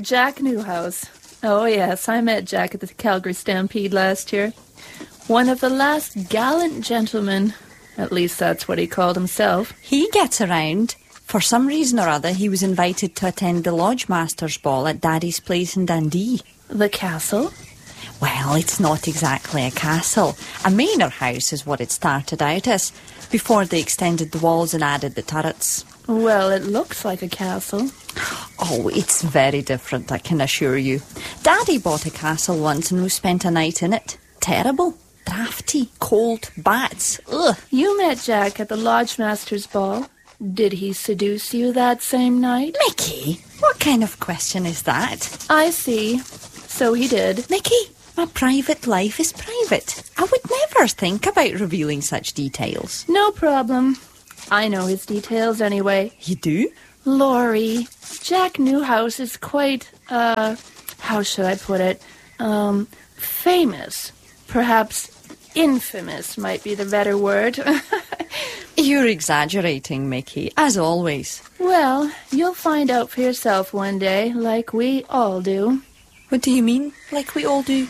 Jack Newhouse. Oh, yes, I met Jack at the Calgary Stampede last year. One of the last gallant gentlemen. At least that's what he called himself. He gets around. For some reason or other, he was invited to attend the Lodge Masters Ball at Daddy's place in Dundee. The castle? Well, it's not exactly a castle. A manor house is what it started out as, before they extended the walls and added the turrets. Well, it looks like a castle. Oh, it's very different, I can assure you. Daddy bought a castle once and we spent a night in it. Terrible. Drafty. Cold. Bats. Ugh. You met Jack at the Lodge Masters Ball. Did he seduce you that same night? Mickey, what kind of question is that? I see. So he did. Mickey, my private life is private. I would never think about revealing such details. No problem. I know his details anyway. You do? Laurie, Jack Newhouse is quite, how should I put it? Famous. Perhaps infamous might be the better word. You're exaggerating, Mickey, as always. Well, you'll find out for yourself one day, like we all do. What do you mean, like we all do?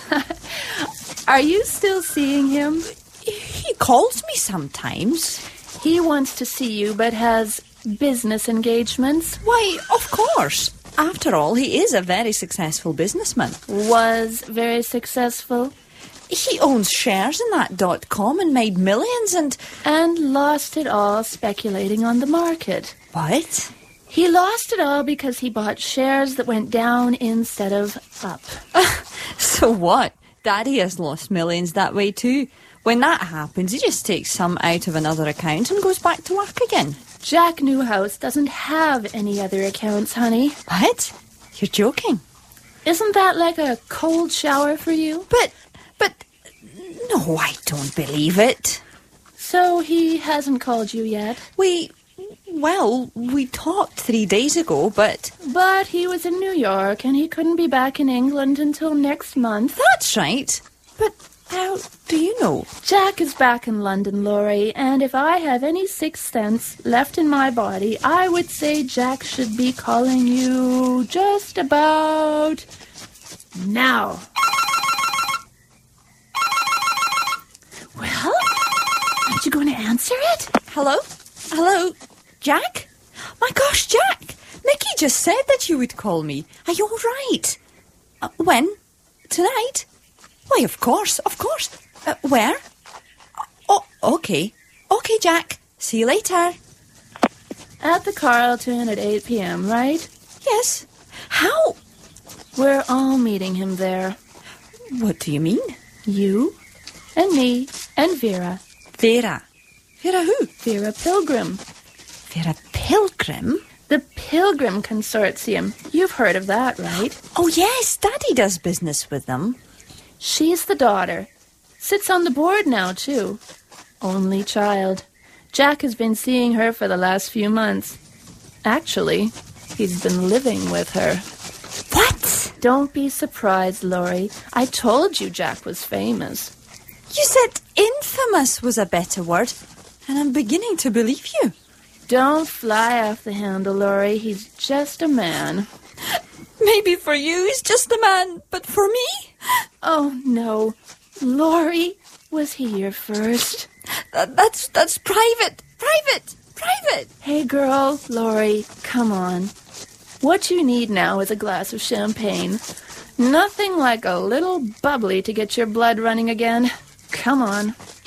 Are you still seeing him? He calls me sometimes. He wants to see you, but has business engagements. Why, of course. After all, he is a very successful businessman. Was very successful. He owns shares in that .com and made millions And lost it all speculating on the market. What? He lost it all because he bought shares that went down instead of up. So what? Daddy has lost millions that way too. When that happens, he just takes some out of another account and goes back to work again. Jack Newhouse doesn't have any other accounts, honey. What? You're joking? Isn't that like a cold shower for you? But, no, I don't believe it. So he hasn't called you yet? We talked 3 days ago, but... But he was in New York and he couldn't be back in England until next month. That's right. But how do you know? Jack is back in London, Laurie, and if I have any sixth sense left in my body, I would say Jack should be calling you just about now. Well, aren't you going to answer it? Hello? Hello? Jack? My gosh, Jack! Mickey just said that you would call me. Are you all right? When? Tonight? Why, of course. Where? Oh, okay. Okay, Jack. See you later. At the Carlton at 8 p.m., right? Yes. How? We're all meeting him there. What do you mean? You and me and Vera. Vera. Vera who? Vera Pilgrim. Vera Pilgrim? The Pilgrim Consortium. You've heard of that, right? Oh, yes. Daddy does business with them. She's the daughter. Sits on the board now, too. Only child. Jack has been seeing her for the last few months. Actually, he's been living with her. What? Don't be surprised, Laurie. I told you Jack was famous. You said infamous was a better word, and I'm beginning to believe you. Don't fly off the handle, Laurie. He's just a man. Maybe for you he's just a man, but for me? Oh, no. Laurie, was he your first? That's private. Private. Hey, girl, Laurie, come on. What you need now is a glass of champagne. Nothing like a little bubbly to get your blood running again. Come on.